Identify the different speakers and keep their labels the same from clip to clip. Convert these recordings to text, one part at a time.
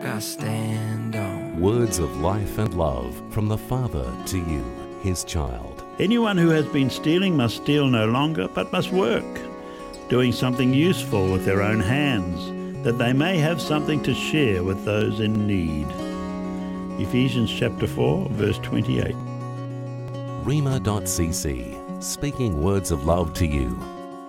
Speaker 1: I stand on.
Speaker 2: Words of life and love from the Father to you, his child.
Speaker 3: Anyone who has been stealing must steal no longer, but must work, doing something useful with their own hands, that they may have something to share with those in need. Ephesians chapter 4, verse 28.
Speaker 2: Rhema.cc, speaking words of love to you.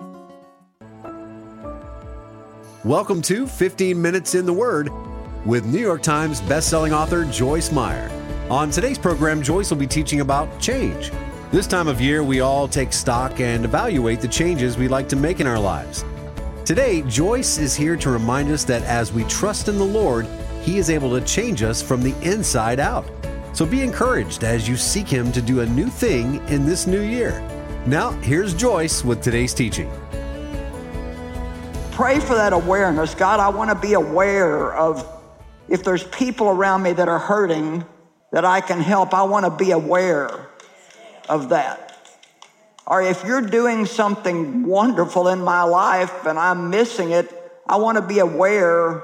Speaker 4: Welcome to 15 Minutes in the Word with New York Times bestselling author Joyce Meyer. On today's program, Joyce will be teaching about change. This time of year, we all take stock and evaluate the changes we'd like to make in our lives. Today, Joyce is here to remind us that as we trust in the Lord, He is able to change us from the inside out. So be encouraged as you seek Him to do a new thing in this new year. Now, here's Joyce with today's teaching.
Speaker 5: Pray for that awareness. God, I want to be aware of if there's people around me that are hurting that I can help. I want to be aware of that. Or if you're doing something wonderful in my life and I'm missing it, I want to be aware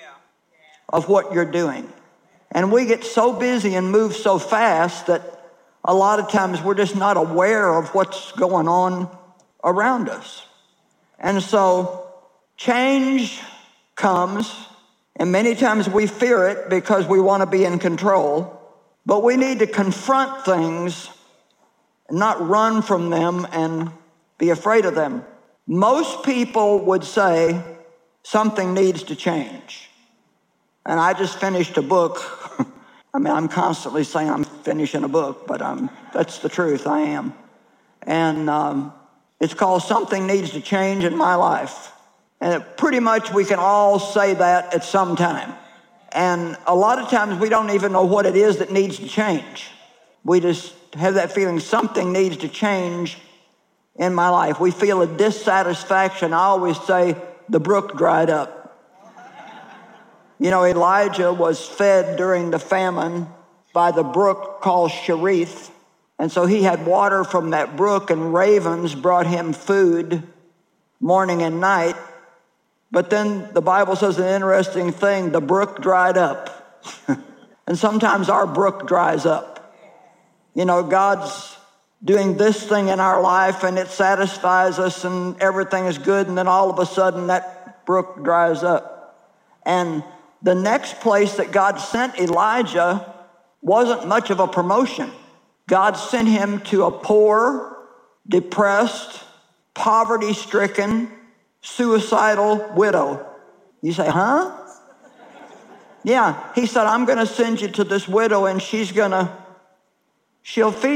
Speaker 5: of what you're doing. And we get so busy and move so fast that a lot of times we're just not aware of what's going on around us. And so change comes, and many times we fear it because we want to be in control, but we need to confront things and not run from them and be afraid of them. Most people would say something needs to change. And I just finished a book. I'm constantly saying I'm finishing a book, but that's the truth, I am. And it's called Something Needs to Change in My Life. And pretty much we can all say that at some time. And a lot of times we don't even know what it is that needs to change. We just have that feeling something needs to change in my life. We feel a dissatisfaction. I always say the brook dried up. You know, Elijah was fed during the famine by the brook called Cherith. And so he had water from that brook, and ravens brought him food morning and night. But then the Bible says an interesting thing, the brook dried up. And sometimes our brook dries up. You know, God's doing this thing in our life and it satisfies us and everything is good, and then all of a sudden that brook dries up. And the next place that God sent Elijah wasn't much of a promotion. God sent him to a poor, depressed, poverty-stricken, suicidal widow. You say, huh? Yeah, he said, I'm going to send you to this widow and she'll feed